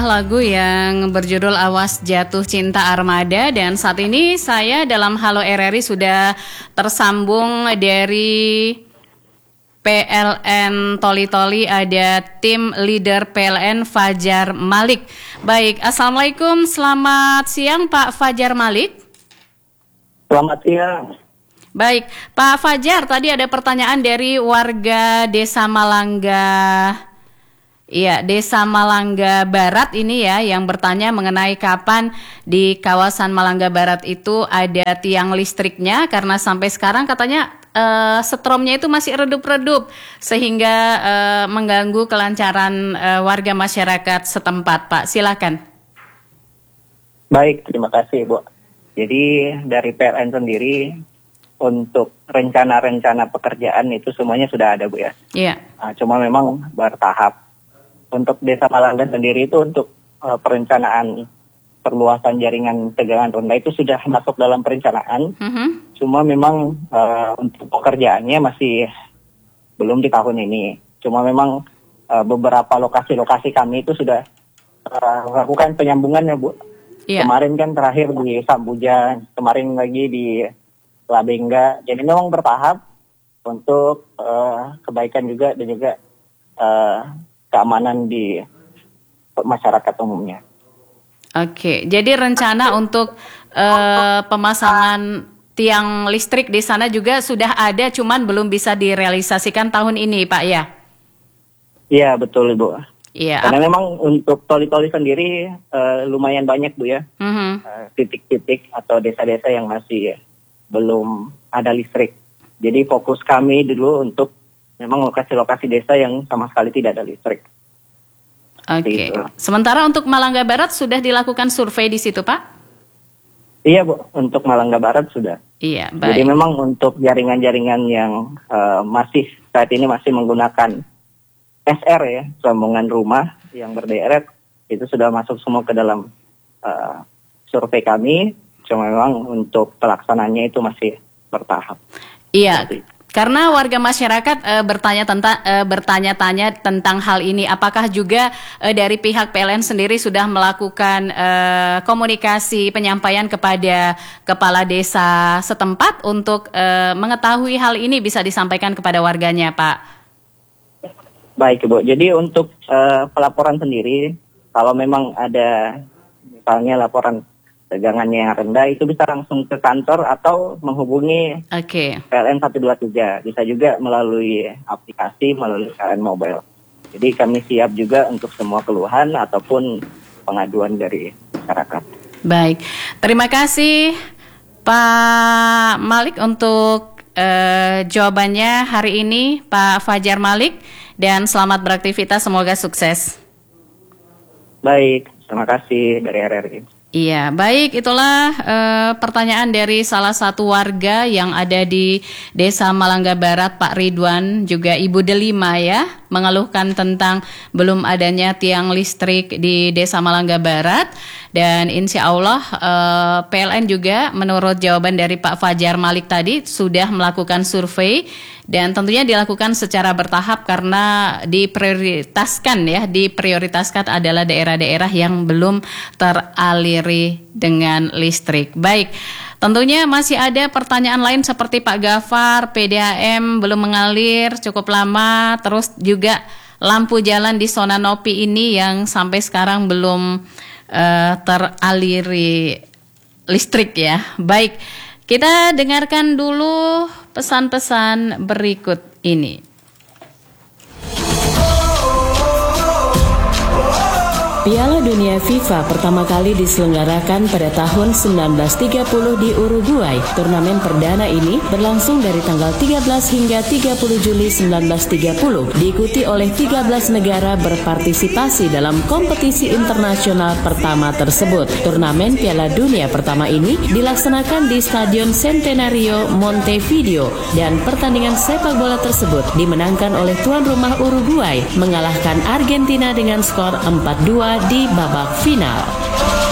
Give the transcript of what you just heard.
lagu yang berjudul Awas Jatuh Cinta Armada. Dan saat ini saya dalam Halo RRI sudah tersambung dari PLN Toli-Toli, ada tim leader PLN Fajar Malik. Baik, Assalamualaikum, selamat siang Pak Fajar Malik. Selamat siang. Baik, Pak Fajar, tadi ada pertanyaan dari warga Desa Malangga. Iya, Desa Malangga Barat ini ya yang bertanya mengenai kapan di kawasan Malangga Barat itu ada tiang listriknya, karena sampai sekarang katanya setromnya itu masih redup-redup sehingga mengganggu kelancaran warga masyarakat setempat. Pak, silakan. Baik, terima kasih Bu. Jadi dari PLN sendiri untuk rencana-rencana pekerjaan itu semuanya sudah ada Bu ya. Iya. Cuma memang bertahap. Untuk Desa Malangga sendiri itu untuk perencanaan perluasan jaringan tegangan rendah itu sudah masuk dalam perencanaan. Cuma memang untuk pekerjaannya masih belum di tahun ini. Cuma memang beberapa lokasi-lokasi kami itu sudah melakukan penyambungannya Bu. Iya. Kemarin kan terakhir di Sambuja, kemarin lagi di Labengga. Jadi memang bertahap untuk kebaikan juga dan juga keamanan di masyarakat umumnya. Oke, jadi rencana untuk pemasangan tiang listrik di sana juga sudah ada, cuman belum bisa direalisasikan tahun ini, Pak ya? Iya, betul Bu. Iya. Karena memang untuk Toli-Toli sendiri lumayan banyak Bu ya, titik-titik atau desa-desa yang masih belum ada listrik. Jadi fokus kami dulu untuk memang lokasi-lokasi desa yang sama sekali tidak ada listrik. Oke. Sementara untuk Malangga Barat sudah dilakukan survei di situ, Pak? Iya Bu, untuk Malangga Barat sudah. Iya, baik. Jadi memang untuk jaringan-jaringan yang masih saat ini masih menggunakan SR ya, sambungan rumah yang berderet, itu sudah masuk semua ke dalam survei kami. Cuma memang untuk pelaksananya itu masih bertahap. Iya. Karena warga masyarakat bertanya-tanya tentang hal ini, apakah juga dari pihak PLN sendiri sudah melakukan komunikasi penyampaian kepada kepala desa setempat untuk mengetahui hal ini bisa disampaikan kepada warganya, Pak? Baik Bu, jadi untuk pelaporan sendiri, kalau memang ada misalnya laporan tegangannya yang rendah, itu bisa langsung ke kantor atau menghubungi PLN 123. Bisa juga melalui aplikasi, melalui PLN Mobile. Jadi kami siap juga untuk semua keluhan ataupun pengaduan dari masyarakat. Baik, terima kasih Pak Malik untuk jawabannya hari ini, Pak Fajar Malik, dan selamat beraktivitas, semoga sukses. Baik, terima kasih dari RRI. Iya, baik, itulah pertanyaan dari salah satu warga yang ada di Desa Malangga Barat, Pak Ridwan, juga Ibu Delima ya, mengeluhkan tentang belum adanya tiang listrik di Desa Malangga Barat. Dan insya Allah PLN juga menurut jawaban dari Pak Fajar Malik tadi sudah melakukan survei dan tentunya dilakukan secara bertahap karena diprioritaskan adalah daerah-daerah yang belum teraliri dengan listrik. Baik, tentunya masih ada pertanyaan lain seperti Pak Gafar, PDAM belum mengalir cukup lama, terus juga lampu jalan di zona Nopi ini yang sampai sekarang belum teraliri listrik ya. Baik, kita dengarkan dulu pesan-pesan berikut ini. Piala Dunia FIFA pertama kali diselenggarakan pada tahun 1930 di Uruguay. Turnamen perdana ini berlangsung dari tanggal 13 hingga 30 Juli 1930. Diikuti oleh 13 negara berpartisipasi dalam kompetisi internasional pertama tersebut. Turnamen Piala Dunia pertama ini dilaksanakan di Stadion Centenario Montevideo dan pertandingan sepak bola tersebut dimenangkan oleh tuan rumah Uruguay mengalahkan Argentina dengan skor 4-2 di babak final.